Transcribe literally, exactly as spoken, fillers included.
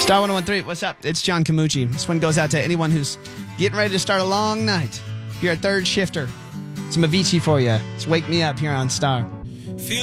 Star one oh one three, what's up? It's John Camucci. This one goes out to anyone who's getting ready to start a long night. If you're a third shifter, some Avicii for you. It's Wake Me Up here on Star.